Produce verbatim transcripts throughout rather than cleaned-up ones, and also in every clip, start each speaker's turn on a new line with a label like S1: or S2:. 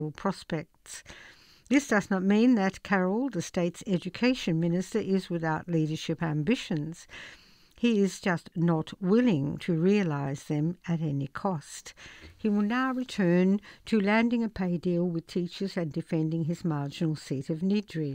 S1: prospects. This does not mean that Carroll, the state's education minister, is without leadership ambitions. He is just not willing to realise them at any cost. He will now return to landing a pay deal with teachers and defending his marginal seat of Niddrie.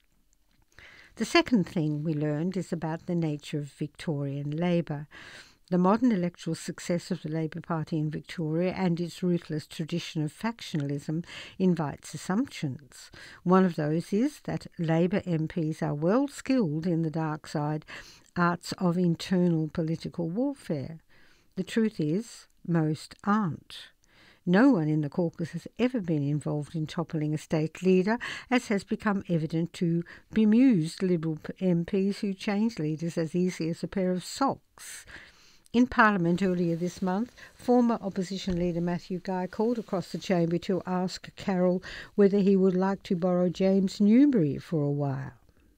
S1: The second thing we learned is about the nature of Victorian Labor. The modern electoral success of the Labor Party in Victoria and its ruthless tradition of factionalism invites assumptions. One of those is that Labor M Ps are well skilled in the dark side arts of internal political warfare. The truth is, most aren't. No one in the caucus has ever been involved in toppling a state leader, as has become evident to bemused Liberal M Ps who change leaders as easily as a pair of socks. In Parliament earlier this month, former opposition leader Matthew Guy called across the chamber to ask Carroll whether he would like to borrow James Newbury for a while.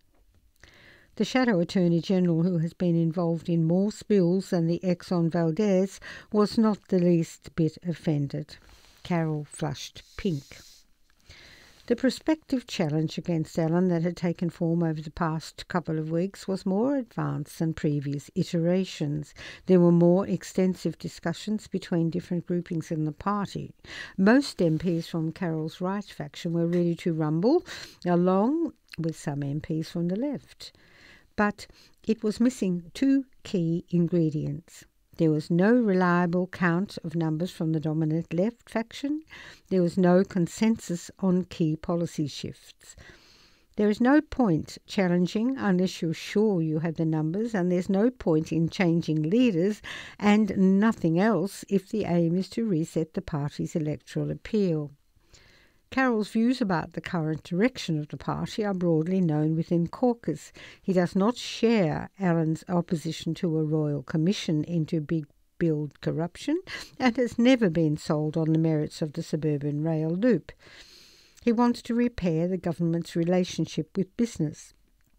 S1: The Shadow Attorney General, who has been involved in more spills than the Exxon Valdez, was not the least bit offended. Carroll flushed pink. The prospective challenge against Allan that had taken form over the past couple of weeks was more advanced than previous iterations. There were more extensive discussions between different groupings in the party. Most M Ps from Carroll's right faction were ready to rumble, along with some M Ps from the left. But it was missing two key ingredients. There was no reliable count of numbers from the dominant left faction. There was no consensus on key policy shifts. There is no point challenging unless you're sure you have the numbers, and there's no point in changing leaders and nothing else if the aim is to reset the party's electoral appeal. Carroll's views about the current direction of the party are broadly known within caucus. He does not share Allan's opposition to a royal commission into big build corruption and has never been sold on the merits of the suburban rail loop. He wants to repair the government's relationship with business.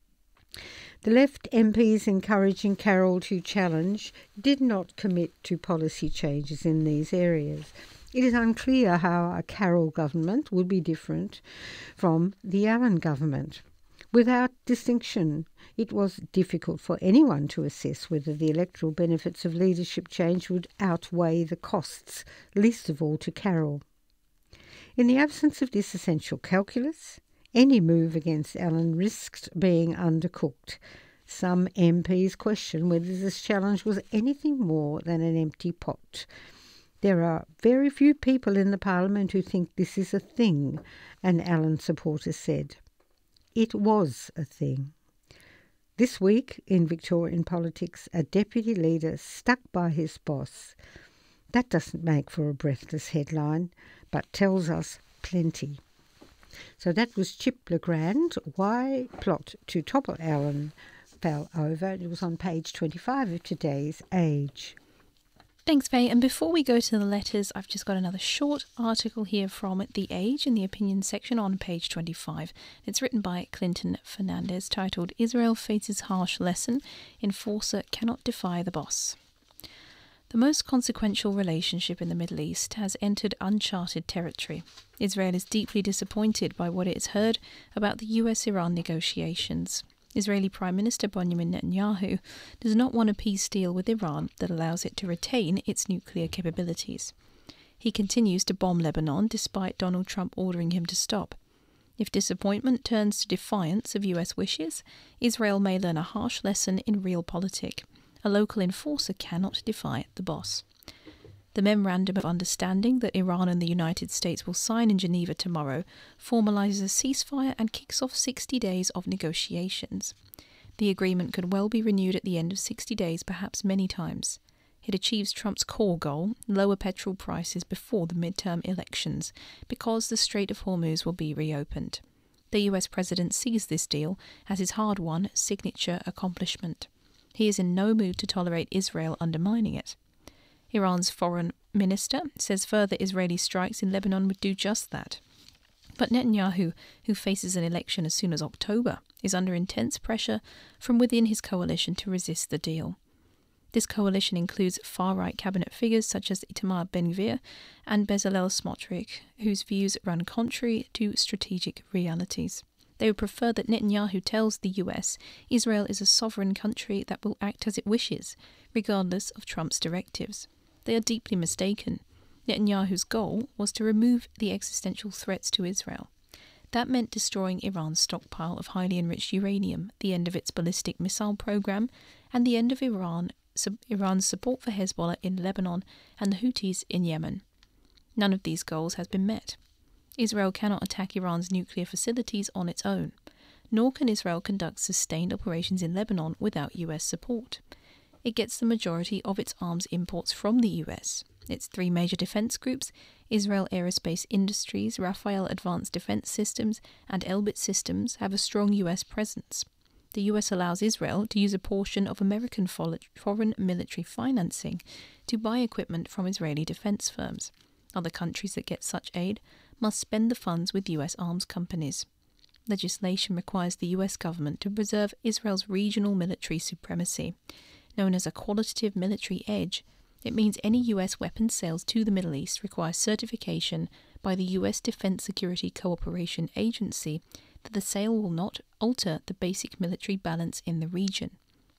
S1: The left M Ps encouraging Carroll to challenge did not commit to policy changes in these areas. It is unclear how a Carroll government would be different from the Allan government. Without distinction, it was difficult for anyone to assess whether the electoral benefits of leadership change would outweigh the costs, least of all to Carroll. In the absence of this essential calculus, any move against Allan risked being undercooked. Some M Ps question whether this challenge was anything more than an empty pot. There are very few people in the Parliament who think this is a thing, an Allan supporter said. It was a thing. This week in Victorian politics, a deputy leader stuck by his boss. That doesn't make for a breathless headline, but tells us plenty. So that was Chip Legrand, Why Plot to Topple Allan Fell Over. It was on page twenty-five of today's Age.
S2: Thanks, Faye. And before we go to the letters, I've just got another short article here from The Age in the opinion section on page twenty-five. It's written by Clinton Fernandez, titled Israel Faces Harsh Lesson, Enforcer Cannot Defy the Boss. The most consequential relationship in the Middle East has entered uncharted territory. Israel is deeply disappointed by what it has heard about the U S Iran negotiations. Israeli Prime Minister Benjamin Netanyahu does not want a peace deal with Iran that allows it to retain its nuclear capabilities. He continues to bomb Lebanon despite Donald Trump ordering him to stop. If disappointment turns to defiance of U S wishes, Israel may learn a harsh lesson in realpolitik. A local enforcer cannot defy the boss. The Memorandum of Understanding that Iran and the United States will sign in Geneva tomorrow formalises a ceasefire and kicks off sixty days of negotiations. The agreement could well be renewed at the end of sixty days, perhaps many times. It achieves Trump's core goal, lower petrol prices before the midterm elections, because the Strait of Hormuz will be reopened. The U S president sees this deal as his hard-won signature accomplishment. He is in no mood to tolerate Israel undermining it. Iran's foreign minister says further Israeli strikes in Lebanon would do just that. But Netanyahu, who faces an election as soon as October, is under intense pressure from within his coalition to resist the deal. This coalition includes far-right cabinet figures such as Itamar Ben-Gvir and Bezalel Smotrich, whose views run contrary to strategic realities. They would prefer that Netanyahu tells the U S Israel is a sovereign country that will act as it wishes, regardless of Trump's directives. They are deeply mistaken. Netanyahu's goal was to remove the existential threats to Israel. That meant destroying Iran's stockpile of highly enriched uranium, the end of its ballistic missile program, and the end of Iran, sub, Iran's support for Hezbollah in Lebanon and the Houthis in Yemen. None of these goals has been met. Israel cannot attack Iran's nuclear facilities on its own, nor can Israel conduct sustained operations in Lebanon without U S support. It gets the majority of its arms imports from the U S. Its three major defense groups, Israel Aerospace Industries, Rafael Advanced Defense Systems, and Elbit Systems, have a strong U S presence. The U S allows Israel to use a portion of American foreign military financing to buy equipment from Israeli defense firms. Other countries that get such aid must spend the funds with U S arms companies. Legislation requires the U S government to preserve Israel's regional military supremacy. Known as a qualitative military edge, it means any U S weapons sales to the Middle East require certification by the U S Defense Security Cooperation Agency that the sale will not alter the basic military balance in the region.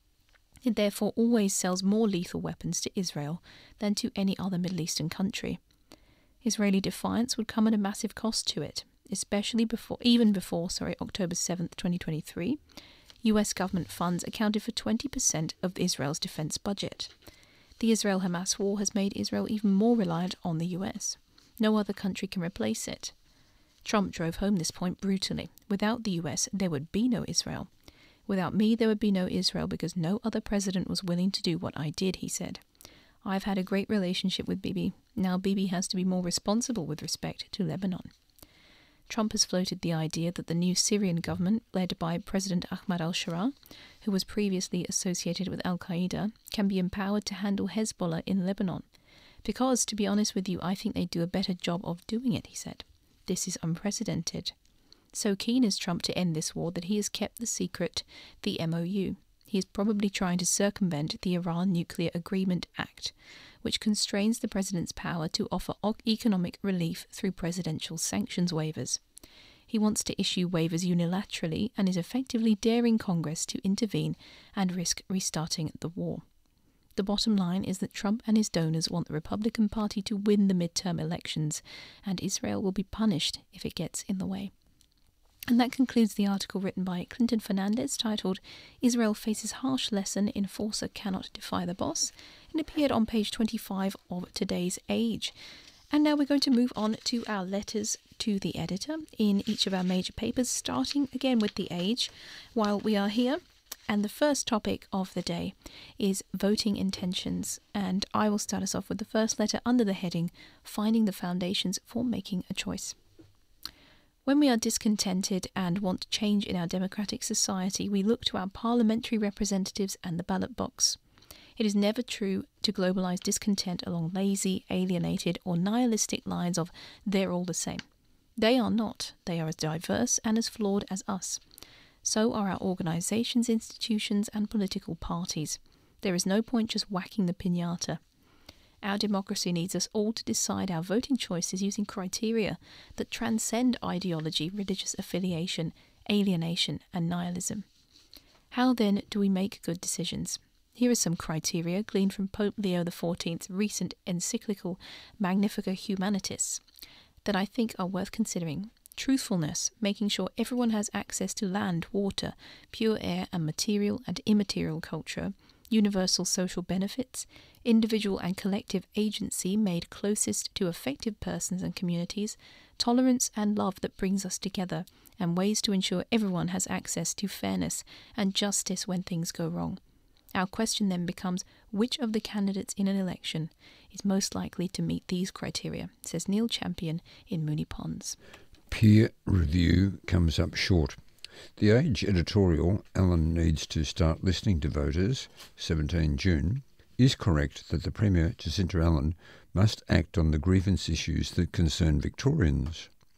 S2: It therefore always sells more lethal weapons to Israel than to any other Middle Eastern country. Israeli defiance would come at a massive cost to it, especially before, even before, sorry, October seventh, twenty twenty-three. U S government funds accounted for twenty percent of Israel's defense budget. The Israel-Hamas war has made Israel even more reliant on the U S. No other country can replace it. Trump drove home this point brutally. Without the U S, there would be no Israel. Without me, there would be no Israel because no other president was willing to do what I did, he said. I've had a great relationship with Bibi. Now Bibi has to be more responsible with respect to Lebanon. Trump has floated the idea that the new Syrian government, led by President Ahmad al-Sharaa, who was previously associated with al-Qaeda, can be empowered to handle Hezbollah in Lebanon. Because, to be honest with you, I think they do a better job of doing it, he said. This is unprecedented. So keen is Trump to end this war that he has kept the secret the M O U. He is probably trying to circumvent the Iran Nuclear Agreement Act, which constrains the president's power to offer economic relief through presidential sanctions waivers. He wants to issue waivers unilaterally and is effectively daring Congress to intervene and risk restarting the war. The bottom line is that Trump and his donors want the Republican Party to win the midterm elections, and Israel will be punished if it gets in the way. And that concludes the article written by Clinton Fernandez titled Israel Faces Harsh Lesson, Enforcer Cannot Defy the Boss, and appeared on page twenty-five of today's Age. And now we're going to move on to our letters to the editor in each of our major papers, starting again with the Age while we are here. And the first topic of the day is voting intentions, and I will start us off with the first letter under the heading Finding the Foundations for Making a Choice. When we are discontented and want change in our democratic society, we look to our parliamentary representatives and the ballot box. It is never true to globalise discontent along lazy, alienated or nihilistic lines of they're all the same. They are not. They are as diverse and as flawed as us. So are our organisations, institutions and political parties. There is no point just whacking the piñata. Our democracy needs us all to decide our voting choices using criteria that transcend ideology, religious affiliation, alienation and nihilism. How then do we make good decisions? Here are some criteria gleaned from Pope Leo the fourteenth's recent encyclical Magnificat Humanitas that I think are worth considering. Truthfulness, making sure everyone has access to land, water, pure air and material and immaterial culture, universal social benefits, individual and collective agency made closest to effective persons and communities, tolerance and love that brings us together, and ways to ensure everyone has access to fairness and justice when things go wrong. Our question then becomes, which of the candidates in an election is most likely to meet these criteria, says Neil Champion in Moonee Ponds.
S3: Peer review comes up short. The Age editorial, Allen needs to start listening to voters, seventeenth of June, is correct that the Premier, Jacinta Allen, must act on the grievance issues that concern Victorians.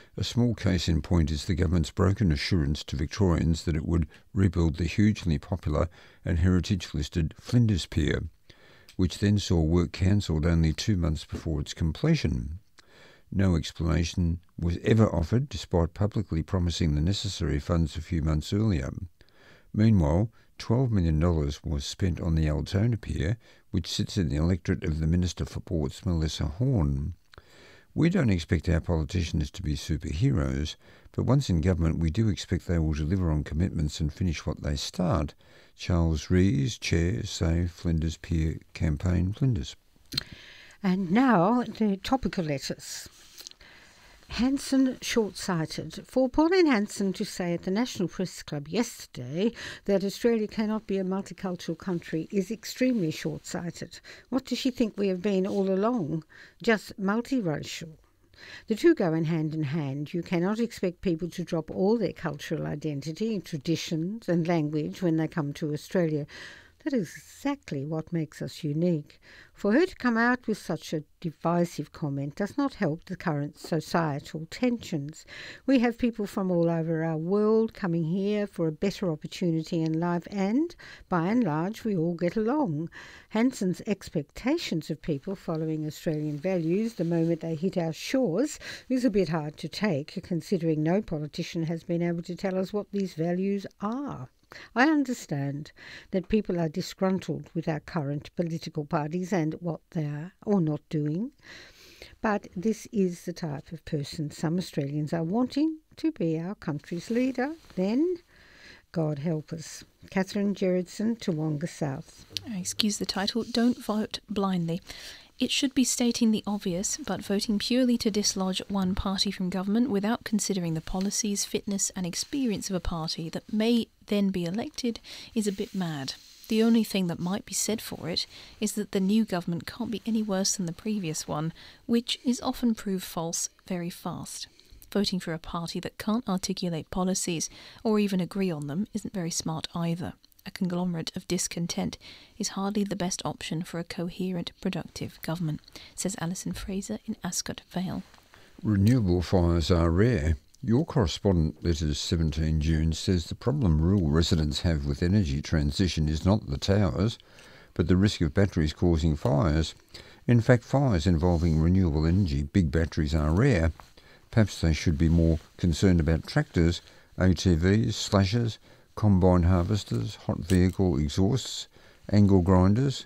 S3: A small case in point is the government's broken assurance to Victorians that it would rebuild the hugely popular and heritage-listed Flinders Pier, which then saw work cancelled only two months before its completion. No explanation was ever offered, despite publicly promising the necessary funds a few months earlier. Meanwhile, twelve million dollars was spent on the Altona Pier, which sits in the electorate of the Minister for Ports, Melissa Horne. We don't expect our politicians to be superheroes, but once in government we do expect they will deliver on commitments and finish what they start. Charles Rees, Chair, Save Flinders Pier Campaign, Flinders.
S1: And now the topical letters. Hanson short-sighted. For Pauline Hanson to say at the National Press Club yesterday that Australia cannot be a multicultural country is extremely short-sighted. What does she think we have been all along? Just multiracial. The two go in hand in hand. You cannot expect people to drop all their cultural identity, traditions and language when they come to Australia. That is exactly what makes us unique. For her to come out with such a divisive comment does not help the current societal tensions. We have people from all over our world coming here for a better opportunity in life, and, by and large, we all get along. Hanson's expectations of people following Australian values the moment they hit our shores is a bit hard to take, considering no politician has been able to tell us what these values are. I understand that people are disgruntled with our current political parties and what they are or not doing, but this is the type of person some Australians are wanting to be our country's leader. Then, God help us. Catherine Gerardson, Toowoomba South.
S2: Excuse the title, Don't Vote Blindly. It should be stating the obvious, but voting purely to dislodge one party from government without considering the policies, fitness and experience of a party that may then be elected is a bit mad. The only thing that might be said for it is that the new government can't be any worse than the previous one, which is often proved false very fast. Voting for a party that can't articulate policies or even agree on them isn't very smart either. A conglomerate of discontent is hardly the best option for a coherent, productive government, says Alison Fraser in Ascot Vale.
S3: Renewable fires are rare. Your correspondent, letters seventeen June, says the problem rural residents have with energy transition is not the towers, but the risk of batteries causing fires. In fact, fires involving renewable energy, big batteries, are rare. Perhaps they should be more concerned about tractors, A T Vs, slashers, combine harvesters, hot vehicle exhausts, angle grinders,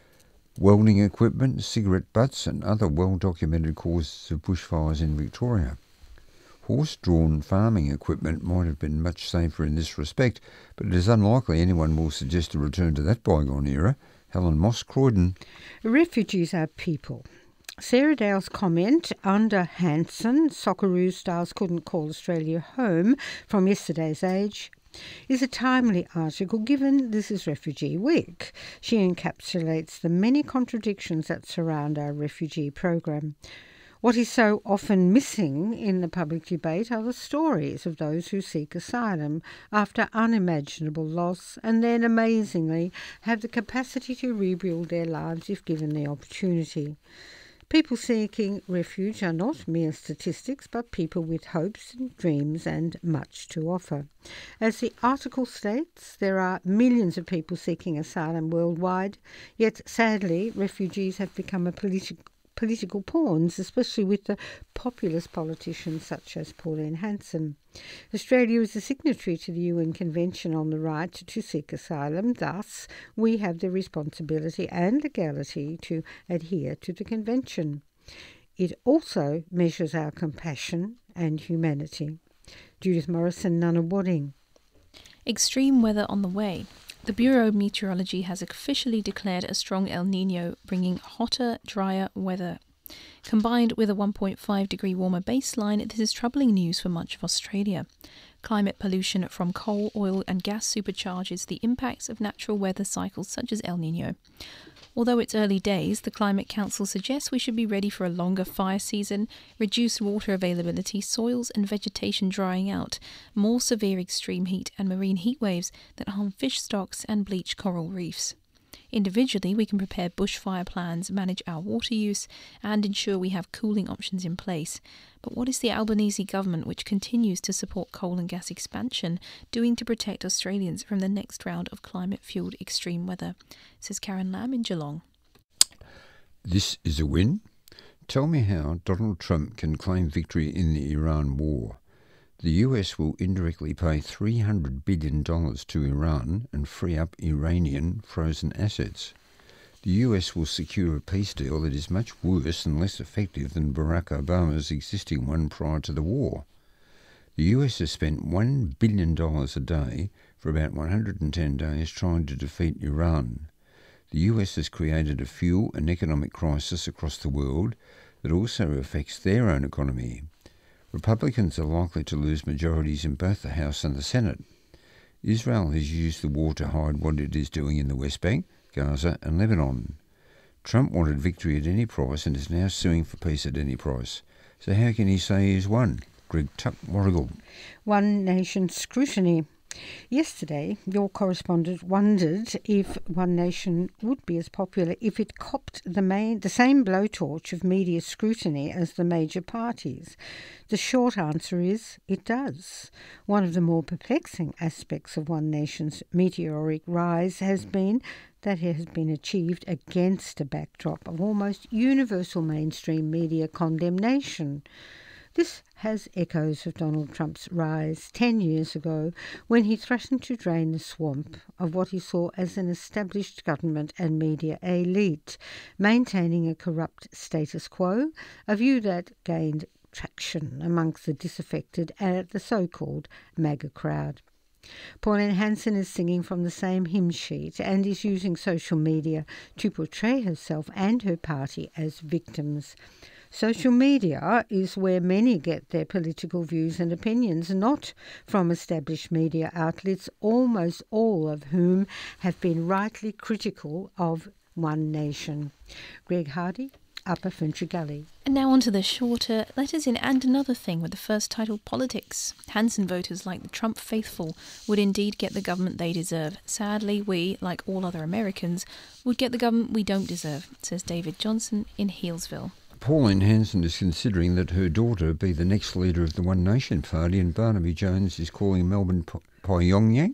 S3: welding equipment, cigarette butts and other well-documented causes of bushfires in Victoria. Horse-drawn farming equipment might have been much safer in this respect, but it is unlikely anyone will suggest a return to that bygone era. Helen Moss, Croydon.
S1: Refugees are people. Sarah Dale's comment under Hanson, Socceroo stars couldn't call Australia home, from yesterday's Age, is a timely article given this is Refugee Week. She encapsulates the many contradictions that surround our refugee program. What is so often missing in the public debate are the stories of those who seek asylum after unimaginable loss and then, amazingly, have the capacity to rebuild their lives if given the opportunity. People seeking refuge are not mere statistics, but people with hopes and dreams and much to offer. As the article states, there are millions of people seeking asylum worldwide, yet sadly refugees have become a politi- political pawns, especially with the populist politicians such as Pauline Hanson. Australia is a signatory to the U N Convention on the Right to Seek Asylum. Thus, we have the responsibility and legality to adhere to the Convention. It also measures our compassion and humanity. Judith Morrison, Nunawading.
S2: Extreme weather on the way. The Bureau of Meteorology has officially declared a strong El Niño, bringing hotter, drier weather. Combined with a one point five degree warmer baseline, this is troubling news for much of Australia. Climate pollution from coal, oil and gas supercharges the impacts of natural weather cycles such as El Niño. Although it's early days, the Climate Council suggests we should be ready for a longer fire season, reduced water availability, soils and vegetation drying out, more severe extreme heat and marine heat waves that harm fish stocks and bleach coral reefs. Individually, we can prepare bushfire plans, manage our water use, and ensure we have cooling options in place. But what is the Albanese government, which continues to support coal and gas expansion, doing to protect Australians from the next round of climate-fuelled extreme weather? Says Karen Lamb in Geelong.
S3: This is a win. Tell me how Donald Trump can claim victory in the Iran war. The U S will indirectly pay three hundred billion dollars to Iran and free up Iranian frozen assets. The U S will secure a peace deal that is much worse and less effective than Barack Obama's existing one prior to the war. The U S has spent one billion dollars a day for about one hundred ten days trying to defeat Iran. The U S has created a fuel and economic crisis across the world that also affects their own economy. Republicans are likely to lose majorities in both the House and the Senate. Israel has used the war to hide what it is doing in the West Bank, Gaza and Lebanon. Trump wanted victory at any price and is now suing for peace at any price. So how can he say he has won? Greg Tuck Warrigal.
S1: One Nation scrutiny. Yesterday, your correspondent wondered if One Nation would be as popular if it copped the main, the same blowtorch of media scrutiny as the major parties. The short answer is it does. One of the more perplexing aspects of One Nation's meteoric rise has been that it has been achieved against a backdrop of almost universal mainstream media condemnation. This has echoes of Donald Trump's rise ten years ago when he threatened to drain the swamp of what he saw as an established government and media elite, maintaining a corrupt status quo, a view that gained traction amongst the disaffected and the so-called MAGA crowd. Pauline Hanson is singing from the same hymn sheet and is using social media to portray herself and her party as victims. Social media is where many get their political views and opinions, not from established media outlets, almost all of whom have been rightly critical of One Nation. Greg Hardy, Upper Ferntree Gully.
S2: And now on to the shorter letters in And Another Thing, with the first titled Politics. Hanson voters like the Trump faithful would indeed get the government they deserve. Sadly, we, like all other Americans, would get the government we don't deserve, says David Johnson in Healesville.
S3: Pauline Hanson is considering that her daughter be the next leader of the One Nation Party, and Barnaby Jones is calling Melbourne P- Pyongyang.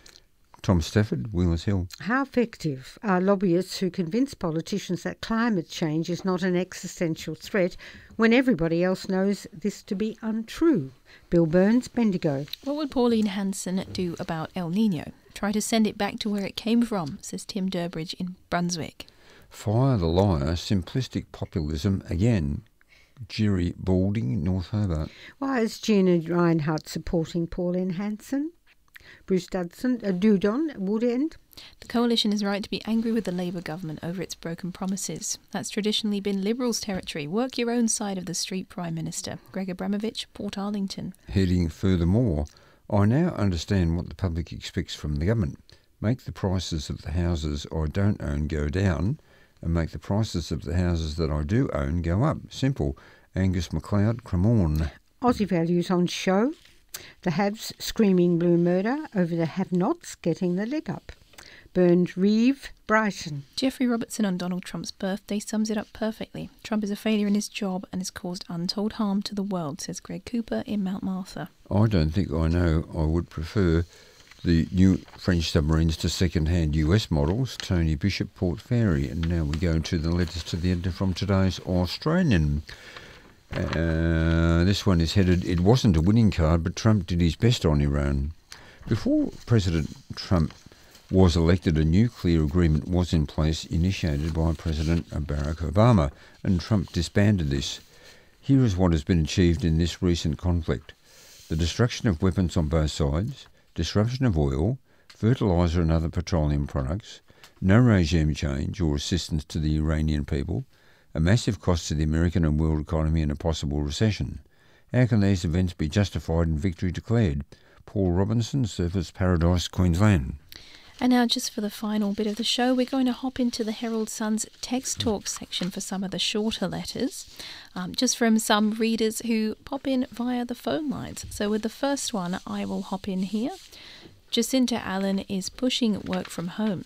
S3: Tom Stafford, Wheelers Hill.
S1: How effective are lobbyists who convince politicians that climate change is not an existential threat when everybody else knows this to be untrue? Bill Burns, Bendigo.
S2: What would Pauline Hanson do about El Nino? Try to send it back to where it came from, says Tim Durbridge in Brunswick.
S3: Fire the liar, simplistic populism again. Jerry Balding, North Hobart.
S1: Why is Gina Reinhardt supporting Pauline Hanson? Bruce Dudson, uh, Dudon, Woodend.
S2: The coalition is right to be angry with the Labour government over its broken promises. That's traditionally been Liberals' territory. Work your own side of the street, Prime Minister. Greg Abramovich, Port Arlington.
S3: Heading furthermore, I now understand what the public expects from the government. Make the prices of the houses I don't own go down, and make the prices of the houses that I do own go up. Simple. Angus MacLeod, Cremorne.
S1: Aussie Values on show. The haves screaming blue murder over the have-nots getting the leg up. Burned Reeve, Brighton.
S2: Jeffrey Robertson on Donald Trump's birthday sums it up perfectly. Trump is a failure in his job and has caused untold harm to the world, says Greg Cooper in Mount Martha.
S3: I don't think I know. I would prefer the new French submarines to second-hand U S models. Tony Bishop, Port Fairy. And now we go to the letters to the end from today's Australian. Uh, this one is headed, "It wasn't a winning card, but Trump did his best on Iran." Before President Trump was elected, a nuclear agreement was in place initiated by President Barack Obama, and Trump disbanded this. Here is what has been achieved in this recent conflict: the destruction of weapons on both sides, disruption of oil, fertiliser and other petroleum products, no regime change or assistance to the Iranian people, a massive cost to the American and world economy, and a possible recession. How can these events be justified and victory declared? Paul Robinson, Surfers Paradise, Queensland.
S2: And now, just for the final bit of the show, we're going to hop into the Herald Sun's text talk section for some of the shorter letters, um, just from some readers who pop in via the phone lines. So with the first one, I will hop in here. Jacinta Allen is pushing work from home.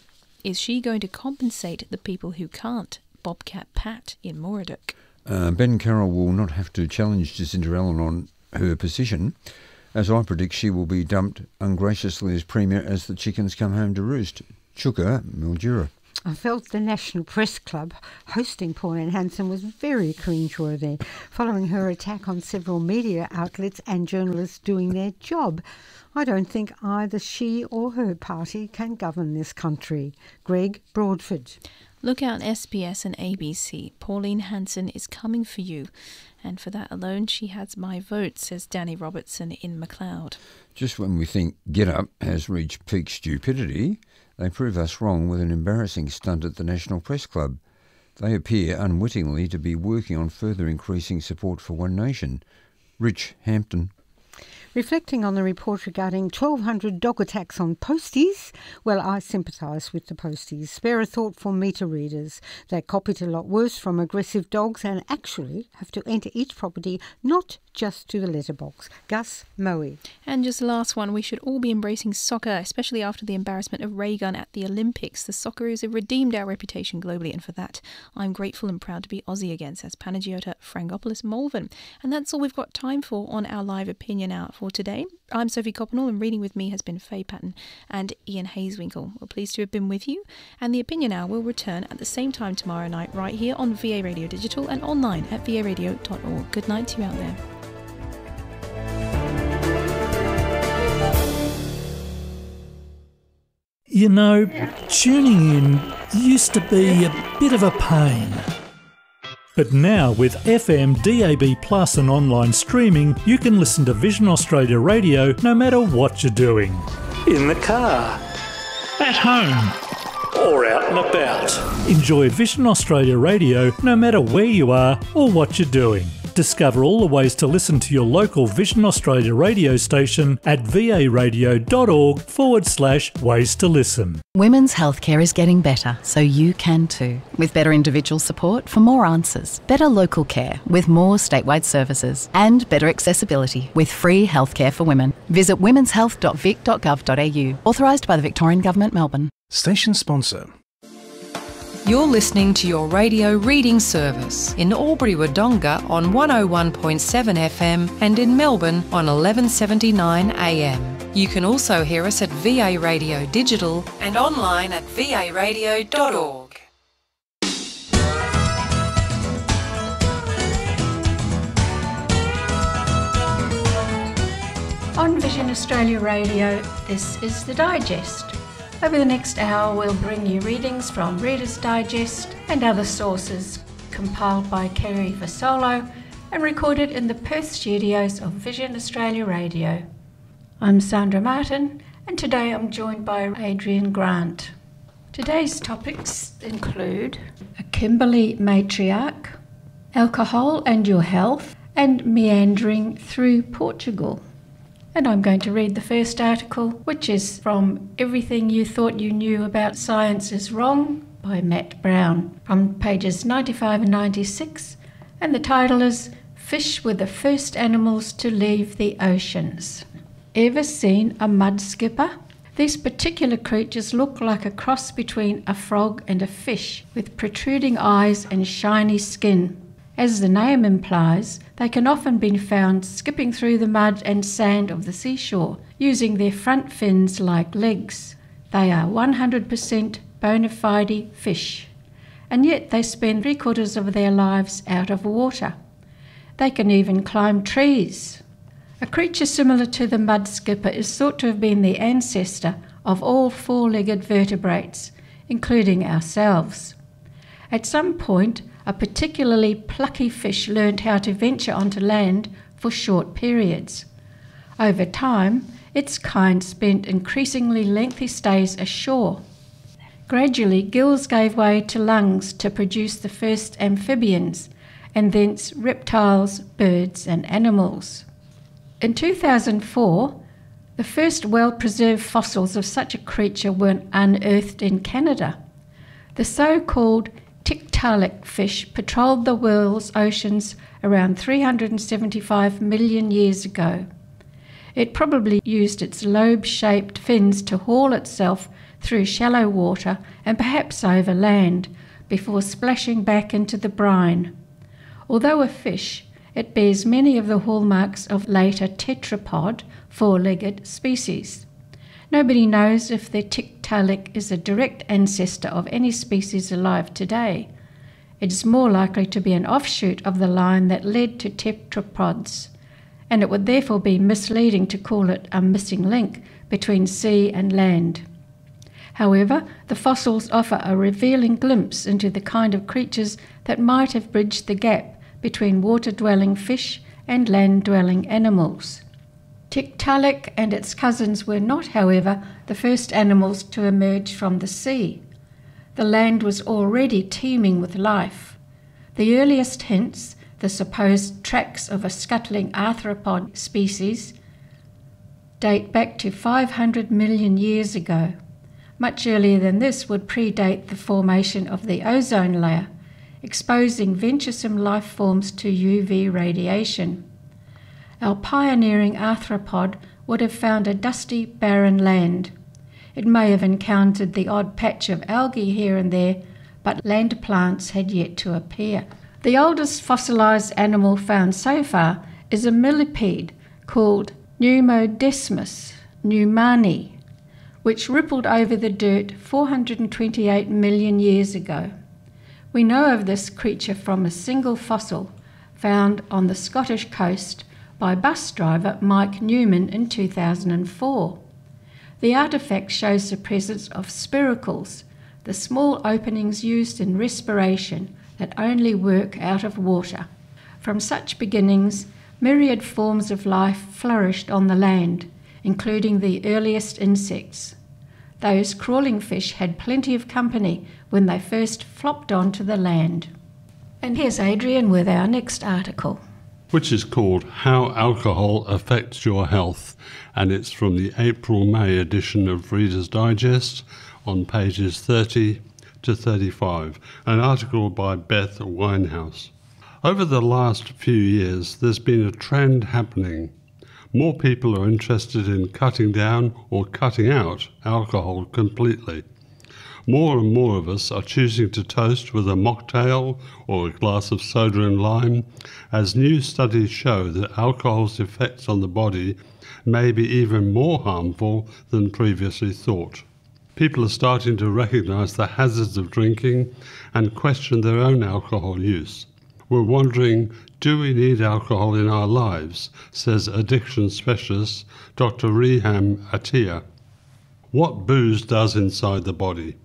S2: Is she going to compensate the people who can't? Bobcat Pat in Moraduk.
S3: Uh, Ben Carroll will not have to challenge Jacinta Allen on her position, as I predict she will be dumped ungraciously as Premier as the chickens come home to roost. Chuka Mildura.
S1: I felt the National Press Club hosting Pauline Hanson was very cringeworthy, following her attack on several media outlets and journalists doing their job. I don't think either she or her party can govern this country. Greg Broadford.
S2: Look out S B S and A B C. Pauline Hanson is coming for you. And for that alone, she has my vote, says Danny Robertson in McLeod.
S3: Just when we think Get Up has reached peak stupidity, they prove us wrong with an embarrassing stunt at the National Press Club. They appear unwittingly to be working on further increasing support for One Nation. Rich Hampton.
S1: Reflecting on the report regarding twelve hundred dog attacks on posties, well, I sympathise with the posties. Spare a thought for meter readers. They cop it a lot worse from aggressive dogs and actually have to enter each property, not just to the letterbox. Gus Moe.
S2: And just the last one, we should all be embracing soccer, especially after the embarrassment of ray gun at the Olympics. The Socceroos have redeemed our reputation globally, and for that, I'm grateful and proud to be Aussie again, says Panagiota Frangopoulos Malvern. And that's all we've got time for on our live opinion hour for today. I'm Sophie Coppenall, and reading with me has been Faye Patton and Ian Hazewinkle. We're pleased to have been with you, and the Opinion Hour will return at the same time tomorrow night right here on V A Radio Digital and online at v a radio dot org. Good night to you out there.
S4: You know, tuning in used to be a bit of a pain. But now with F M, D A B Plus and online streaming, you can listen to Vision Australia Radio no matter what you're doing. In the car, at home, or out and about. Enjoy Vision Australia Radio no matter where you are or what you're doing. Discover all the ways to listen to your local Vision Australia radio station at v a radio dot org forward slash ways to listen.
S5: Women's healthcare is getting better, so you can too. With better individual support for more answers, better local care with more statewide services, and better accessibility with free healthcare for women. Visit womens health dot vic dot gov dot a u. Authorised by the Victorian Government, Melbourne.
S6: Station sponsor.
S7: You're listening to your radio reading service in Albury-Wodonga on one oh one point seven F M and in Melbourne on eleven seventy-nine A M. You can also hear us at V A Radio Digital and online at v a radio dot org.
S8: On Vision Australia Radio, this is The Digest. Over the next hour, we'll bring you readings from Reader's Digest and other sources, compiled by Kerry Fasolo and recorded in the Perth studios of Vision Australia Radio. I'm Sandra Martin, and today I'm joined by Adrian Grant. Today's topics include a Kimberley matriarch, alcohol and your health, and meandering through Portugal. And I'm going to read the first article, which is from Everything You Thought You Knew About Science Is Wrong by Matt Brown, from pages ninety-five and ninety-six, and the title is Fish Were the First Animals to Leave the Oceans. Ever seen a mud skipper? These particular creatures look like a cross between a frog and a fish, with protruding eyes and shiny skin. As the name implies, they can often be found skipping through the mud and sand of the seashore, using their front fins like legs. They are one hundred percent bona fide fish, and yet they spend three quarters of their lives out of water. They can even climb trees. A creature similar to the mud skipper is thought to have been the ancestor of all four-legged vertebrates, including ourselves. At some point, a particularly plucky fish learned how to venture onto land for short periods. Over time, its kind spent increasingly lengthy stays ashore. Gradually, gills gave way to lungs to produce the first amphibians, and thence reptiles, birds, and animals. In two thousand four, the first well-preserved fossils of such a creature were unearthed in Canada. The so-called Tiktaalik fish patrolled the world's oceans around three hundred seventy-five million years ago. It probably used its lobe-shaped fins to haul itself through shallow water and perhaps over land before splashing back into the brine. Although a fish, it bears many of the hallmarks of later tetrapod, four-legged species. Nobody knows if the Tiktaalik is a direct ancestor of any species alive today. It is more likely to be an offshoot of the line that led to tetrapods, and it would therefore be misleading to call it a missing link between sea and land. However, the fossils offer a revealing glimpse into the kind of creatures that might have bridged the gap between water-dwelling fish and land-dwelling animals. Tiktaalik and its cousins were not, however, the first animals to emerge from the sea. The land was already teeming with life. The earliest hints, the supposed tracks of a scuttling arthropod species, date back to five hundred million years ago. Much earlier than this would predate the formation of the ozone layer, exposing venturesome life forms to U V radiation. Our pioneering arthropod would have found a dusty, barren land. It may have encountered the odd patch of algae here and there, but land plants had yet to appear. The oldest fossilised animal found so far is a millipede called Pneumodesmus pneumani, which rippled over the dirt four hundred twenty-eight million years ago. We know of this creature from a single fossil found on the Scottish coast by bus driver Mike Newman in two thousand four. The artefact shows the presence of spiracles, the small openings used in respiration that only work out of water. From such beginnings, myriad forms of life flourished on the land, including the earliest insects. Those crawling fish had plenty of company when they first flopped onto the land. And here's Adrian with our next article,
S6: which is called How Alcohol Affects Your Health, and it's from the April-May edition of Reader's Digest on pages thirty to thirty-five, an article by Beth Winehouse. Over the last few years, there's been a trend happening. More people are interested in cutting down or cutting out alcohol completely. More and more of us are choosing to toast with a mocktail or a glass of soda and lime, as new studies show that alcohol's effects on the body may be even more harmful than previously thought. People are starting to recognise the hazards of drinking and question their own alcohol use. We're wondering, do we need alcohol in our lives, says addiction specialist Doctor Reham Attia. What booze does inside the body.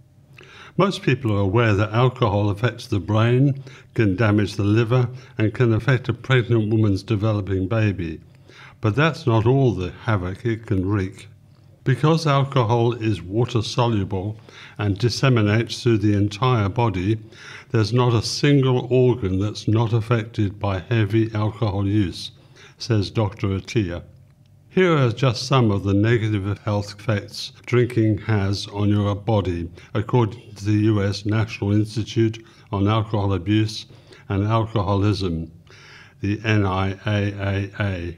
S6: Most people are aware that alcohol affects the brain, can damage the liver, and can affect a pregnant woman's developing baby. But that's not all the havoc it can wreak. Because alcohol is water-soluble and disseminates through the entire body, there's not a single organ that's not affected by heavy alcohol use, says Doctor Attia. Here are just some of the negative health effects drinking has on your body, according to the U S National Institute on Alcohol Abuse and Alcoholism, the N I A A A.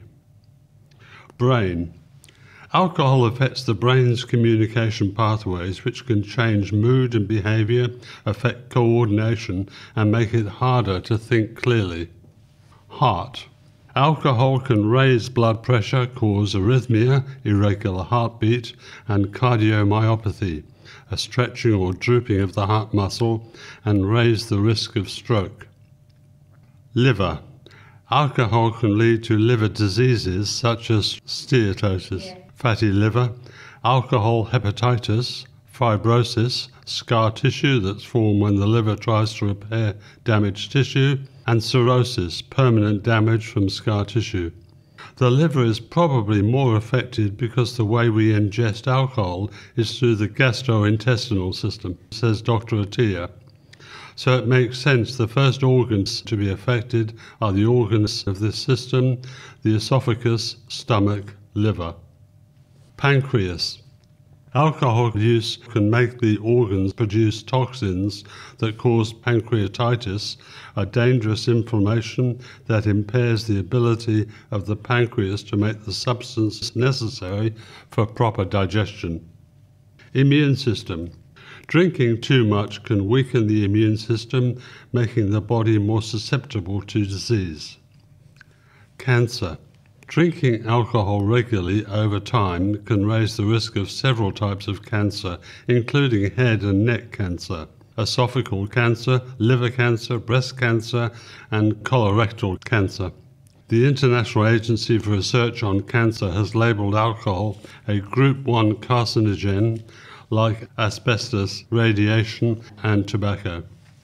S6: Brain. Alcohol affects the brain's communication pathways, which can change mood and behaviour, affect coordination, and make it harder to think clearly. Heart. Alcohol can raise blood pressure, cause arrhythmia, irregular heartbeat, and cardiomyopathy, a stretching or drooping of the heart muscle, and raise the risk of stroke. Liver. Alcohol can lead to liver diseases such as steatosis, yeah. fatty liver, alcohol hepatitis, fibrosis, scar tissue that's formed when the liver tries to repair damaged tissue, and cirrhosis, permanent damage from scar tissue. The liver is probably more affected because the way we ingest alcohol is through the gastrointestinal system, says Doctor Attia. So it makes sense the first organs to be affected are the organs of this system, the esophagus, stomach, liver. Pancreas. Alcohol use can make the organs produce toxins that cause pancreatitis, a dangerous inflammation that impairs the ability of the pancreas to make the substance necessary for proper digestion. Immune system. Drinking too much can weaken the immune system, making the body more susceptible to disease. Cancer. Drinking alcohol regularly over time can raise the risk of several types of cancer, including head and neck cancer, esophageal cancer, liver cancer, breast cancer, and colorectal cancer. The International Agency for Research on Cancer has labelled alcohol a Group one carcinogen, like asbestos, radiation, and tobacco.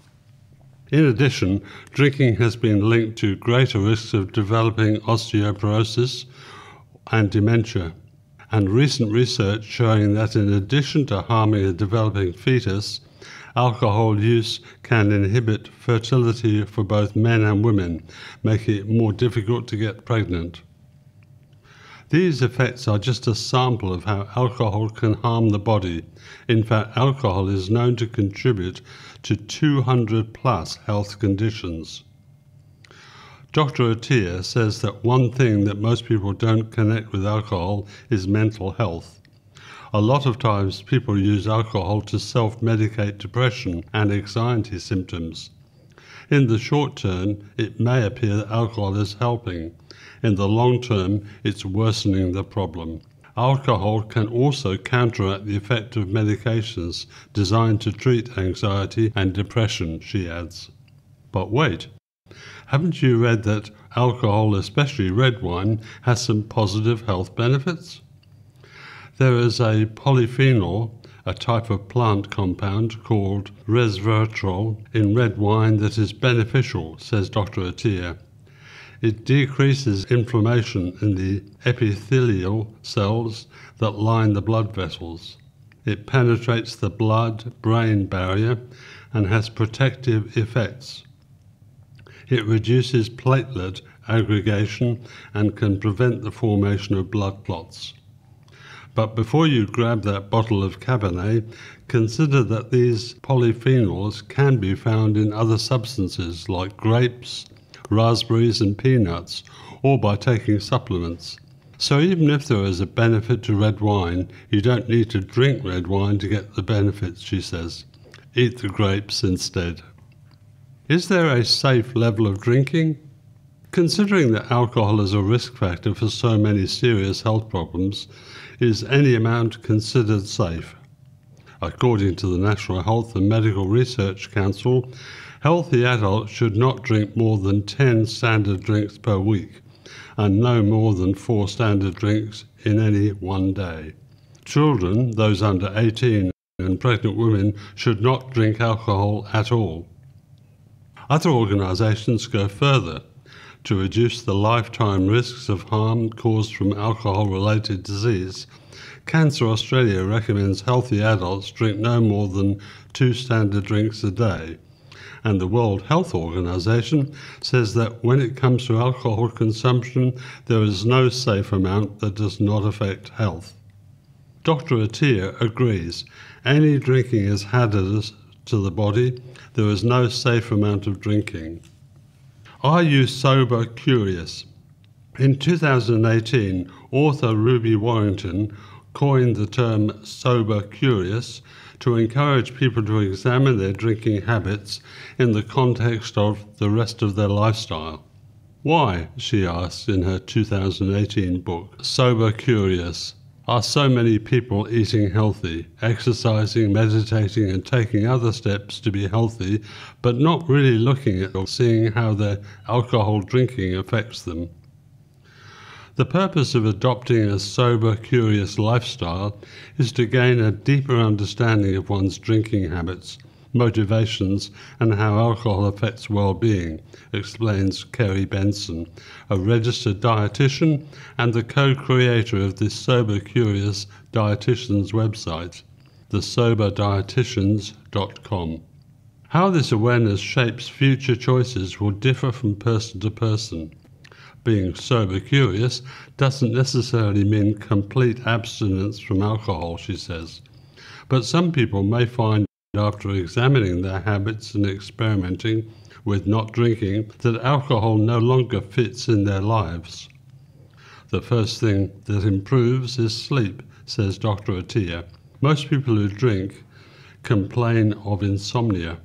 S6: In addition, drinking has been linked to greater risks of developing osteoporosis and dementia, and recent research showing that in addition to harming a developing fetus, alcohol use can inhibit fertility for both men and women, making it more difficult to get pregnant. These effects are just a sample of how alcohol can harm the body. In fact, alcohol is known to contribute to two hundred plus health conditions. Doctor Attia says that one thing that most people don't connect with alcohol is mental health. A lot of times people use alcohol to self-medicate depression and anxiety symptoms. In the short term, it may appear that alcohol is helping. In the long term, it's worsening the problem. Alcohol can also counteract the effect of medications designed to treat anxiety and depression, she adds. But wait, haven't you read that alcohol, especially red wine, has some positive health benefits? There is a polyphenol, a type of plant compound called resveratrol, in red wine that is beneficial, says Doctor Attia. It decreases inflammation in the epithelial cells that line the blood vessels. It penetrates the blood-brain barrier and has protective effects. It reduces platelet aggregation and can prevent the formation of blood clots. But before you grab that bottle of Cabernet, consider that these polyphenols can be found in other substances like grapes, raspberries and peanuts, or by taking supplements. So even if there is a benefit to red wine, you don't need to drink red wine to get the benefits, she says. Eat the grapes instead. Is there a safe level of drinking? Considering that alcohol is a risk factor for so many serious health problems, is any amount considered safe? According to the National Health and Medical Research Council, healthy adults should not drink more than ten standard drinks per week and no more than four standard drinks in any one day. Children, those under eighteen, and pregnant women should not drink alcohol at all. Other organisations go further. To reduce the lifetime risks of harm caused from alcohol-related disease, Cancer Australia recommends healthy adults drink no more than two standard drinks a day. And the World Health Organization says that when it comes to alcohol consumption, there is no safe amount that does not affect health. Doctor Attia agrees. Any drinking is hazardous to the body. There is no safe amount of drinking. Are you sober curious? In two thousand eighteen, author Ruby Warrington coined the term sober curious to encourage people to examine their drinking habits in the context of the rest of their lifestyle. Why, she asks in her two thousand eighteen book, Sober Curious, are so many people eating healthy, exercising, meditating and taking other steps to be healthy, but not really looking at or seeing how their alcohol drinking affects them? The purpose of adopting a sober, curious lifestyle is to gain a deeper understanding of one's drinking habits, motivations, and how alcohol affects well-being, explains Kerry Benson, a registered dietitian and the co-creator of the Sober Curious Dietitians website, the sober dietitians dot com. How this awareness shapes future choices will differ from person to person. Being sober curious doesn't necessarily mean complete abstinence from alcohol, she says. But some people may find after examining their habits and experimenting with not drinking that alcohol no longer fits in their lives. The first thing that improves is sleep, says Doctor Attia. Most people who drink complain of insomnia.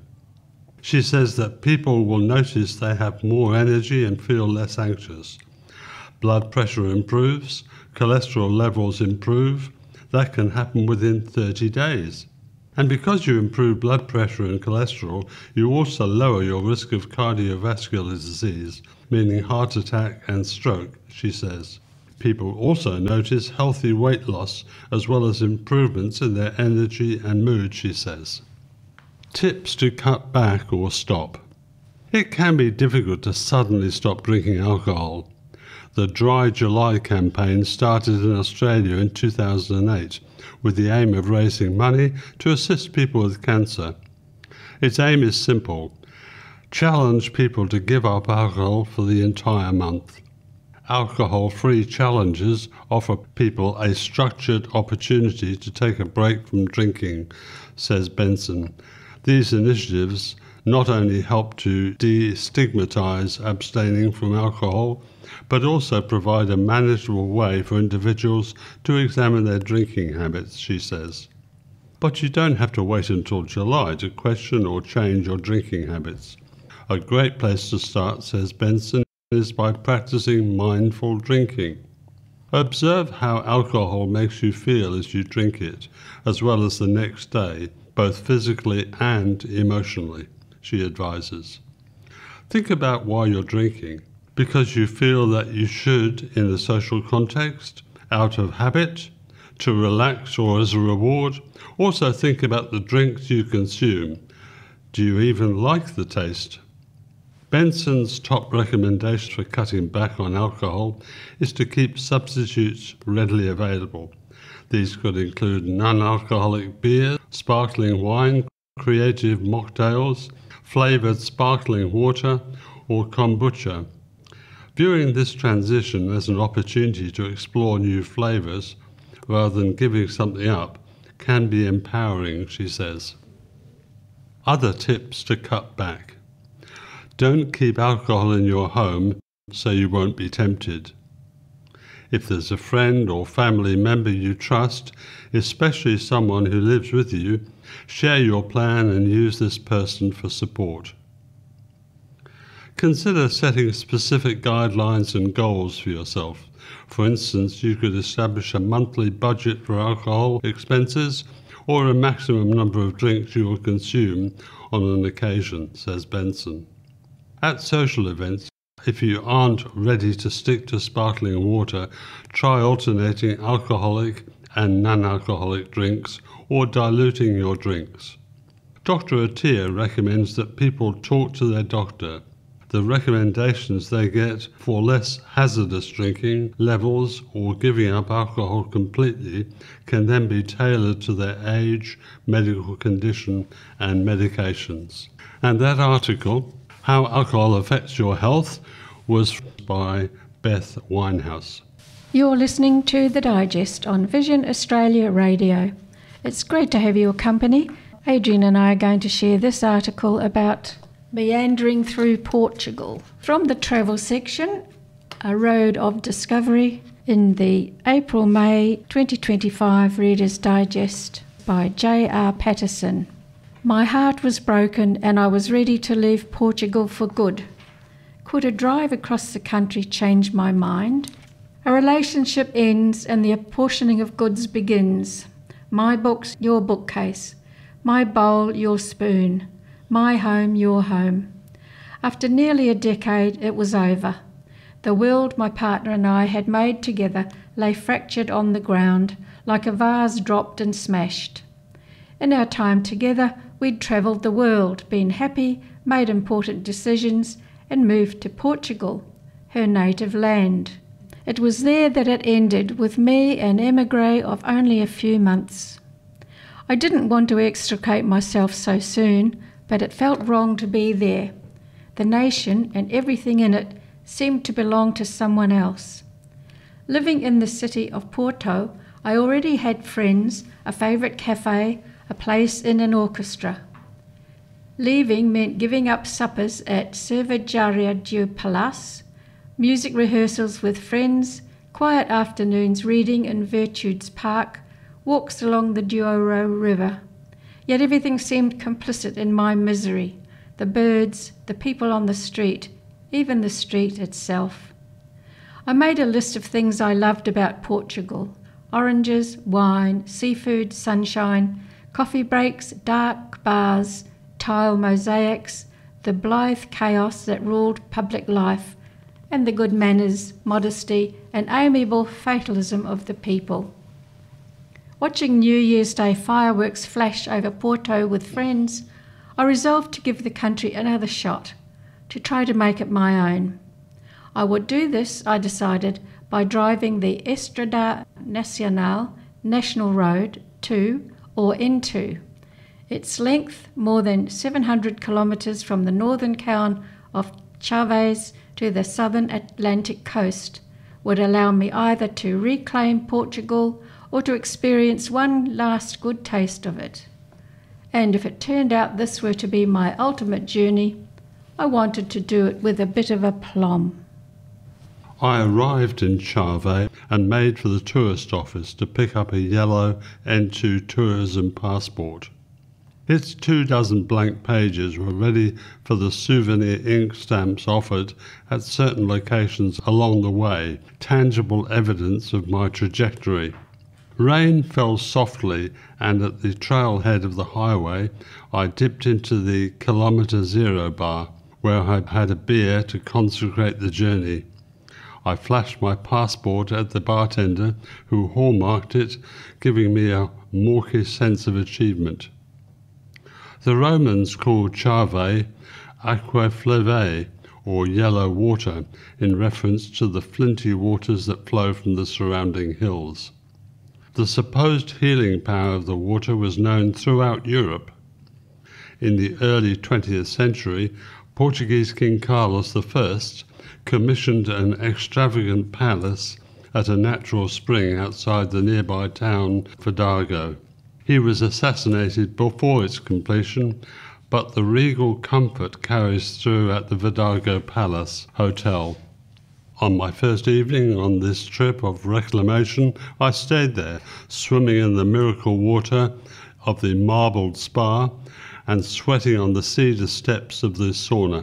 S6: She says that people will notice they have more energy and feel less anxious. Blood pressure improves, cholesterol levels improve. That can happen within thirty days. And because you improve blood pressure and cholesterol, you also lower your risk of cardiovascular disease, meaning heart attack and stroke, she says. People also notice healthy weight loss as well as improvements in their energy and mood, she says. Tips to cut back or stop. It can be difficult to suddenly stop drinking alcohol. The Dry July campaign started in Australia in two thousand eight with the aim of raising money to assist people with cancer. Its aim is simple: challenge people to give up alcohol for the entire month. Alcohol-free challenges offer people a structured opportunity to take a break from drinking, says Benson. These initiatives not only help to destigmatise abstaining from alcohol, but also provide a manageable way for individuals to examine their drinking habits, she says. But you don't have to wait until July to question or change your drinking habits. A great place to start, says Benson, is by practicing mindful drinking. Observe how alcohol makes you feel as you drink it, as well as the next day, both physically and emotionally, she advises. Think about why you're drinking. Because you feel that you should in the social context, out of habit, to relax or as a reward. Also think about the drinks you consume. Do you even like the taste? Benson's top recommendation for cutting back on alcohol is to keep substitutes readily available. These could include non-alcoholic beer, sparkling wine, creative mocktails, flavoured sparkling water, or kombucha. Viewing this transition as an opportunity to explore new flavours rather than giving something up can be empowering, she says. Other tips to cut back. Don't keep alcohol in your home so you won't be tempted. If there's a friend or family member you trust, especially someone who lives with you, share your plan and use this person for support. Consider setting specific guidelines and goals for yourself. For instance, you could establish a monthly budget for alcohol expenses or a maximum number of drinks you will consume on an occasion, says Benson. At social events, if you aren't ready to stick to sparkling water, try alternating alcoholic and non-alcoholic drinks or diluting your drinks. Doctor Attia recommends that people talk to their doctor. The recommendations they get for less hazardous drinking levels or giving up alcohol completely can then be tailored to their age, medical condition and medications. And that article, How Alcohol Affects Your Health, was by Beth Winehouse.
S8: You're listening to The Digest on Vision Australia Radio. It's great to have your company. Adrian and I are going to share this article about meandering through Portugal. From the travel section, A Road of Discovery, in the April-May twenty twenty-five Reader's Digest by J R Patterson. My heart was broken and I was ready to leave Portugal for good. Could a drive across the country change my mind? A relationship ends and the apportioning of goods begins. My books, your bookcase. My bowl, your spoon. My home, your home. After nearly a decade, it was over. The world my partner and I had made together lay fractured on the ground, like a vase dropped and smashed. In our time together, we'd travelled the world, been happy, made important decisions, and moved to Portugal, her native land. It was there that it ended, with me an émigré of only a few months. I didn't want to extricate myself so soon, but it felt wrong to be there. The nation and everything in it seemed to belong to someone else. Living in the city of Porto, I already had friends, a favourite cafe, a place in an orchestra. Leaving meant giving up suppers at Cervejaria do Palas, music rehearsals with friends, quiet afternoons reading in Virtudes Park, walks along the Douro River. Yet everything seemed complicit in my misery. The birds, the people on the street, even the street itself. I made a list of things I loved about Portugal. Oranges, wine, seafood, sunshine, coffee breaks, dark bars, tile mosaics, the blithe chaos that ruled public life, and the good manners, modesty, and amiable fatalism of the people. Watching New Year's Day fireworks flash over Porto with friends, I resolved to give the country another shot, to try to make it my own. I would do this, I decided, by driving the Estrada Nacional National Road to or into. Its length, more than seven hundred kilometres from the northern town of Chaves to the southern Atlantic coast, would allow me either to reclaim Portugal or to experience one last good taste of it. And if it turned out this were to be my ultimate journey, I wanted to do it with a bit of aplomb.
S6: I arrived in Chave and made for the tourist office to pick up a yellow N two tourism passport. Its two dozen blank pages were ready for the souvenir ink stamps offered at certain locations along the way, tangible evidence of my trajectory. Rain fell softly, and at the trailhead of the highway I dipped into the Kilometre Zero bar, where I had a beer to consecrate the journey. I flashed my passport at the bartender, who hallmarked it, giving me a mawkish sense of achievement. The Romans called Chave aqua fleve, or yellow water, in reference to the flinty waters that flow from the surrounding hills. The supposed healing power of the water was known throughout Europe. In the early twentieth century, Portuguese King Carlos the First commissioned an extravagant palace at a natural spring outside the nearby town Vidago. He was assassinated before its completion, but the regal comfort carries through at the Vidago Palace Hotel. On my first evening on this trip of reclamation, I stayed there, swimming in the miracle water of the marbled spa and sweating on the cedar steps of the sauna.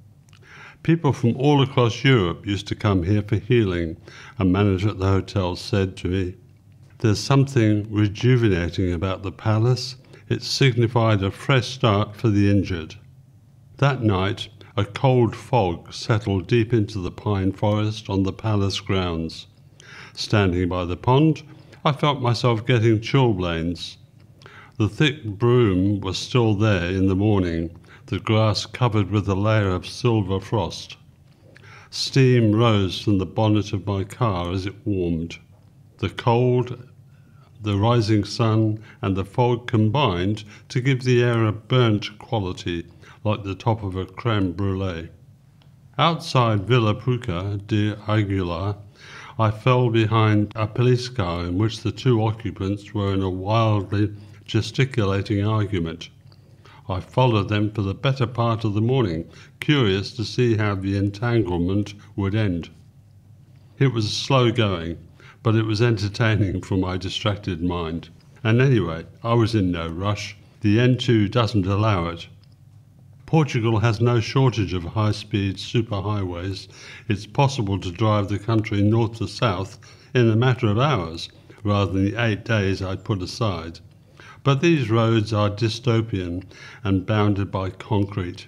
S6: People from all across Europe used to come here for healing, a manager at the hotel said to me. There's something rejuvenating about the palace. It signified a fresh start for the injured. That night, a cold fog settled deep into the pine forest on the palace grounds. Standing by the pond, I felt myself getting chilblains. The thick broom was still there in the morning, the grass covered with a layer of silver frost. Steam rose from the bonnet of my car as it warmed. The cold, the rising sun, and the fog combined to give the air a burnt quality, like the top of a creme brulee. Outside Villa Puca de Aguilar, I fell behind a police car in which the two occupants were in a wildly gesticulating argument. I followed them for the better part of the morning, curious to see how the entanglement would end. It was slow going, but it was entertaining for my distracted mind. And anyway, I was in no rush. The N two doesn't allow it. Portugal has no shortage of high-speed superhighways. It's possible to drive the country north to south in a matter of hours, rather than the eight days I'd put aside. But these roads are dystopian and bounded by concrete.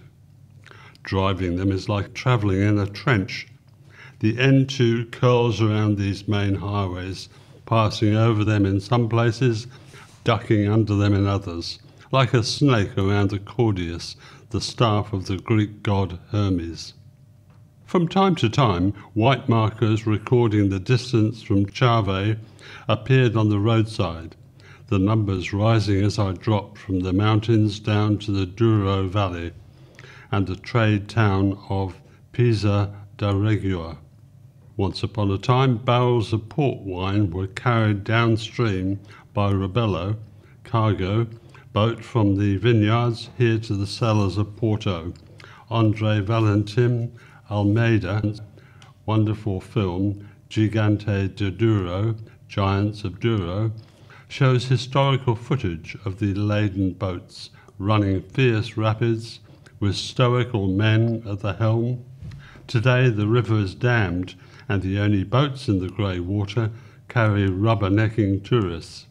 S6: Driving them is like travelling in a trench. The N two curls around these main highways, passing over them in some places, ducking under them in others, like a snake around the Cordus, the staff of the Greek god Hermes. From time to time, white markers recording the distance from Chave appeared on the roadside, the numbers rising as I dropped from the mountains down to the Douro Valley and the trade town of Pisa da Regua. Once upon a time, barrels of port wine were carried downstream by Rebelo cargo boat from the vineyards here to the cellars of Porto. Andre Valentim Almeida's wonderful film Gigante de Douro, Giants of Douro, shows historical footage of the laden boats running fierce rapids with stoical men at the helm. Today the river is dammed and the only boats in the grey water carry rubbernecking tourists.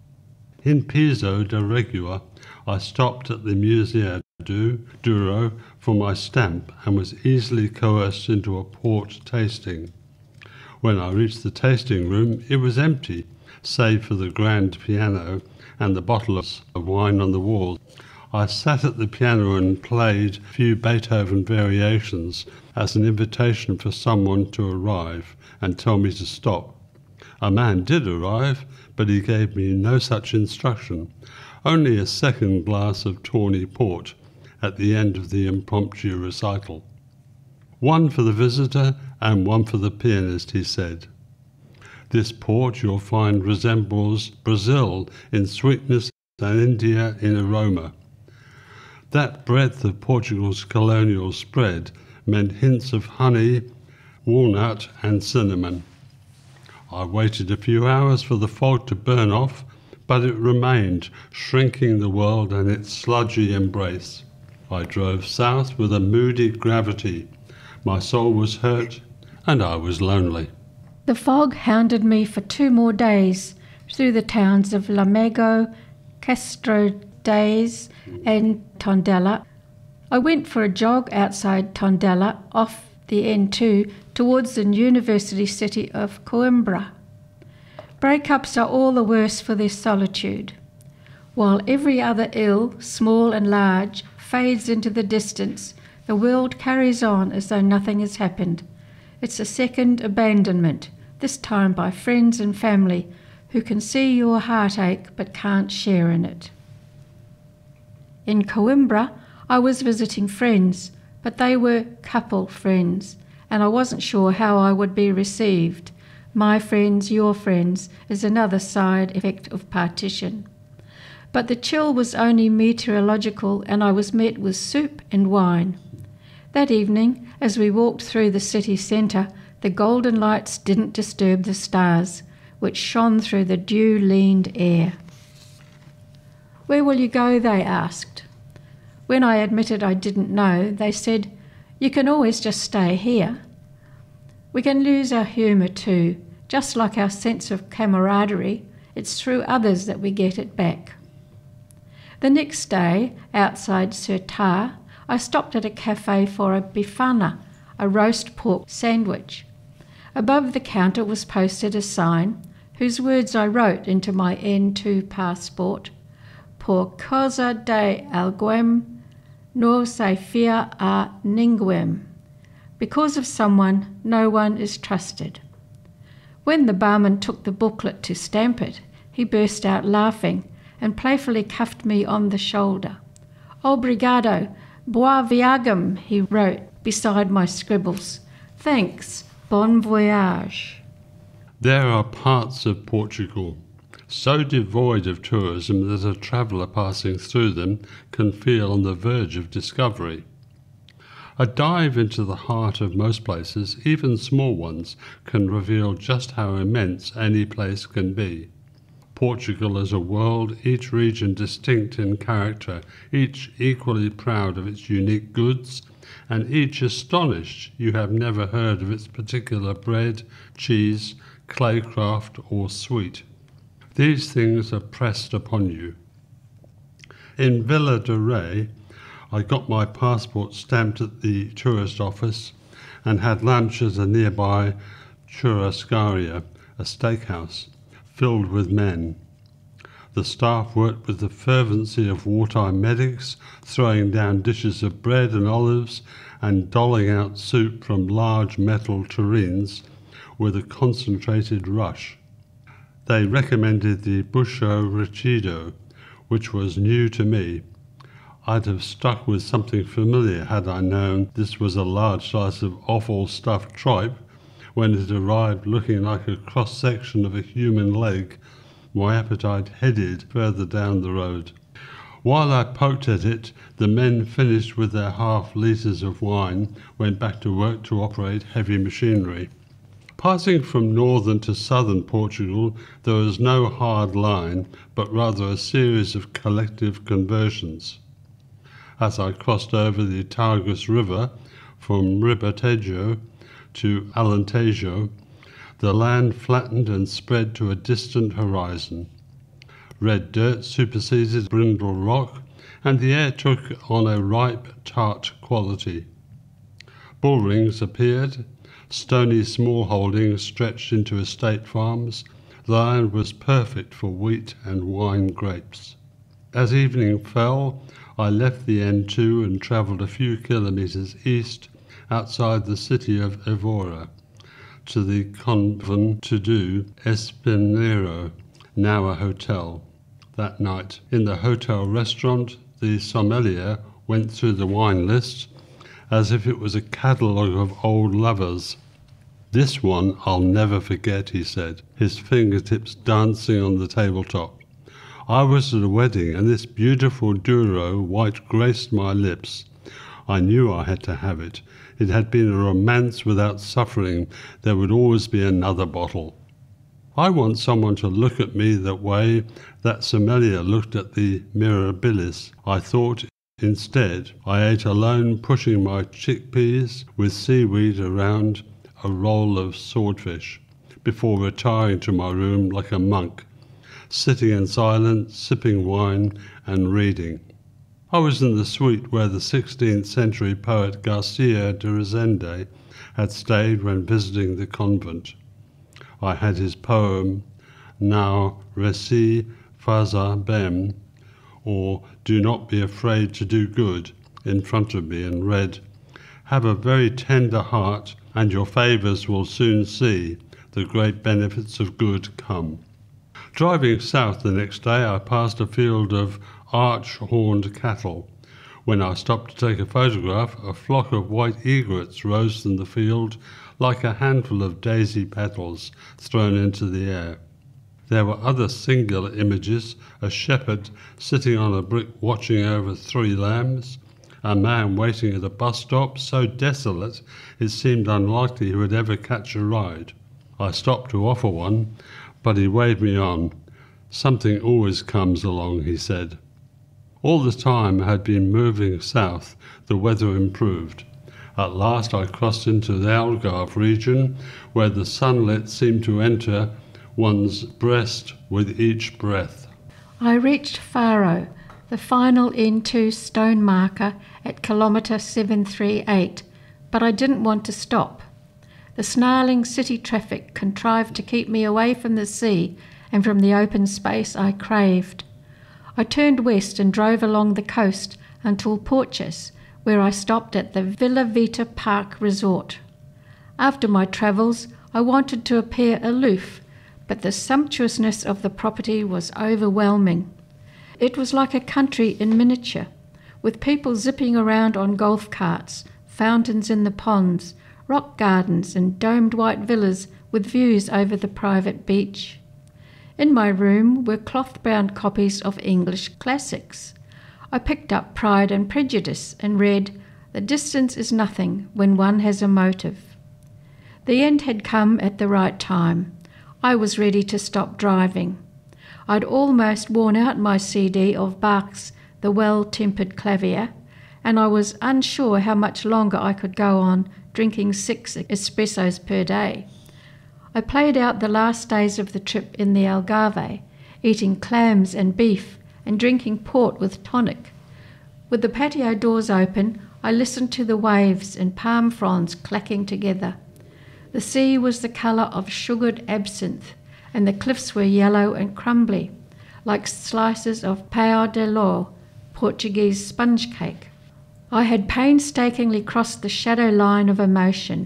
S6: In Piso de Regua, I stopped at the Museo do Douro for my stamp and was easily coerced into a port tasting. When I reached the tasting room, it was empty, save for the grand piano and the bottle of wine on the wall. I sat at the piano and played a few Beethoven variations as an invitation for someone to arrive and tell me to stop. A man did arrive, but he gave me no such instruction, only a second glass of tawny port at the end of the impromptu recital. One for the visitor and one for the pianist, he said. This port you'll find resembles Brazil in sweetness and India in aroma. That breadth of Portugal's colonial spread meant hints of honey, walnut and cinnamon. I waited a few hours for the fog to burn off, but it remained, shrinking the world and its sludgy embrace. I drove south with a moody gravity. My soul was hurt, and I was lonely.
S8: The fog hounded me for two more days through the towns of Lamego, Castro Days and Tondela. I went for a jog outside Tondela off the N two towards the university city of Coimbra. Breakups are all the worse for their solitude. While every other ill, small and large, fades into the distance, the world carries on as though nothing has happened. It's a second abandonment, this time by friends and family who can see your heartache but can't share in it. In Coimbra, I was visiting friends, but they were couple friends, and I wasn't sure how I would be received. My friends, your friends, is another side effect of partition. But the chill was only meteorological, and I was met with soup and wine. That evening, as we walked through the city centre, the golden lights didn't disturb the stars, which shone through the dew-leaned air. "Where will you go?" they asked. When I admitted I didn't know, they said, "You can always just stay here." We can lose our humour too, just like our sense of camaraderie. It's through others that we get it back. The next day, outside Sertã, I stopped at a cafe for a bifana, a roast pork sandwich. Above the counter was posted a sign, whose words I wrote into my N two passport: "Por causa de alguém, no se fia a ninguém." Because of someone, no one is trusted. When the barman took the booklet to stamp it, he burst out laughing and playfully cuffed me on the shoulder. "Obrigado, boa viagem," he wrote beside my scribbles. "Thanks, bon voyage."
S6: There are parts of Portugal so devoid of tourism that a traveller passing through them can feel on the verge of discovery. A dive into the heart of most places, even small ones, can reveal just how immense any place can be. Portugal is a world, each region distinct in character, each equally proud of its unique goods, and each astonished you have never heard of its particular bread, cheese, claycraft or sweet. These things are pressed upon you. In Vila de Rei, I got my passport stamped at the tourist office and had lunch at a nearby churrascaria, a steakhouse, filled with men. The staff worked with the fervency of wartime medics, throwing down dishes of bread and olives and doling out soup from large metal tureens with a concentrated rush. They recommended the bucho recheado, which was new to me. I'd have stuck with something familiar had I known this was a large slice of offal stuffed tripe. When it arrived looking like a cross-section of a human leg, my appetite headed further down the road. While I poked at it, the men finished with their half litres of wine, went back to work to operate heavy machinery. Passing from northern to southern Portugal, there was no hard line, but rather a series of collective conversions. As I crossed over the Tagus River from Ribatejo to Alentejo, the land flattened and spread to a distant horizon. Red dirt superseded brindle rock, and the air took on a ripe, tart quality. Bull rings appeared, stony small holdings stretched into estate farms. The land was perfect for wheat and wine grapes. As evening fell, I left the N two and travelled a few kilometres east outside the city of Evora to the convent to do Espinheiro, now a hotel. That night, in the hotel restaurant, the sommelier went through the wine list as if it was a catalogue of old lovers. "This one I'll never forget," he said, his fingertips dancing on the tabletop. "I was at a wedding and this beautiful Douro white graced my lips. I knew I had to have it. It had been a romance without suffering. There would always be another bottle." I want someone to look at me that way that sommelier looked at the Mirabilis, I thought. Instead, I ate alone, pushing my chickpeas with seaweed around a roll of swordfish, before retiring to my room like a monk, sitting in silence, sipping wine and reading. I was in the suite where the sixteenth century poet Garcia de Rezende had stayed when visiting the convent. I had his poem, Now Reci Faza Bem, or Do Not Be Afraid to Do Good, in front of me, and read, "Have a very tender heart, and your favours will soon see the great benefits of good come." Driving south the next day, I passed a field of arch-horned cattle. When I stopped to take a photograph, a flock of white egrets rose from the field like a handful of daisy petals thrown into the air. There were other singular images: a shepherd sitting on a brick watching over three lambs, a man waiting at a bus stop so desolate it seemed unlikely he would ever catch a ride. I stopped to offer one, but he waved me on. "Something always comes along," he said. All the time I had been moving south, the weather improved. At last I crossed into the Algarve region, where the sunlight seemed to enter one's breast with each breath.
S8: I reached Faro, the final N two stone marker at kilometre seven three eight, but I didn't want to stop. The snarling city traffic contrived to keep me away from the sea and from the open space I craved. I turned west and drove along the coast until Porches, where I stopped at the Villa Vita Park Resort. After my travels, I wanted to appear aloof, but the sumptuousness of the property was overwhelming. It was like a country in miniature, with people zipping around on golf carts, fountains in the ponds, rock gardens and domed white villas with views over the private beach. In my room were cloth-bound copies of English classics. I picked up Pride and Prejudice and read, "The distance is nothing when one has a motive." The end had come at the right time. I was ready to stop driving. I'd almost worn out my C D of Bach's The Well-Tempered Clavier, and I was unsure how much longer I could go on drinking six espressos per day. I played out the last days of the trip in the Algarve, eating clams and beef and drinking port with tonic. With the patio doors open, I listened to the waves and palm fronds clacking together. The sea was the colour of sugared absinthe, and the cliffs were yellow and crumbly, like slices of pão de ló, Portuguese sponge cake. I had painstakingly crossed the shadow line of emotion.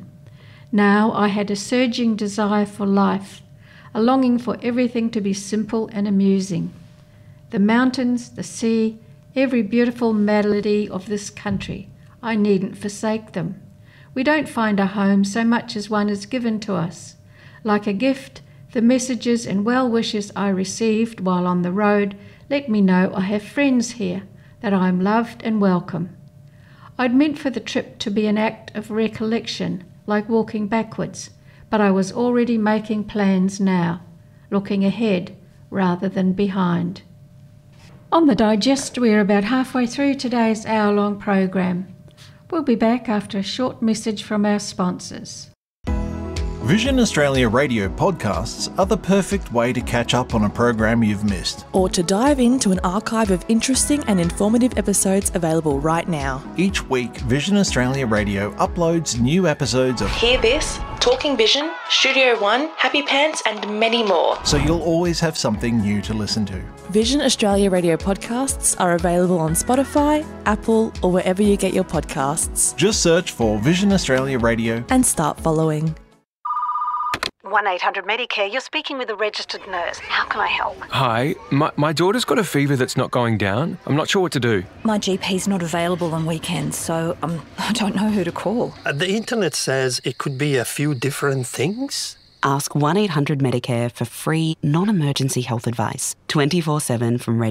S8: Now I had a surging desire for life, a longing for everything to be simple and amusing. The mountains, the sea, every beautiful melody of this country, I needn't forsake them. We don't find a home so much as one is given to us. Like a gift, the messages and well wishes I received while on the road let me know I have friends here, that I am loved and welcome. I'd meant for the trip to be an act of recollection, like walking backwards, but I was already making plans now, looking ahead rather than behind. On the Digest, we're about halfway through today's hour-long program. We'll be back after a short message from our sponsors.
S9: Vision Australia radio podcasts are the perfect way to catch up on a program you've missed.
S10: Or to dive into an archive of interesting and informative episodes available right now.
S9: Each week, Vision Australia Radio uploads new episodes of
S10: Hear This, Talking Vision, Studio One, Happy Pants and many more.
S9: So you'll always have something new to listen to.
S10: Vision Australia radio podcasts are available on Spotify, Apple or wherever you get your podcasts.
S9: Just search for Vision Australia Radio
S10: and start following.
S11: one eight hundred Medicare, you're speaking with a registered nurse. How can I help?
S12: Hi, my, my daughter's got a fever that's not going down. I'm not sure what to do.
S13: My G P's not available on weekends, so um, I don't know who to call.
S14: Uh, the internet says it could be a few different things.
S15: Ask one eight hundred Medicare for free, non-emergency health advice, twenty-four seven from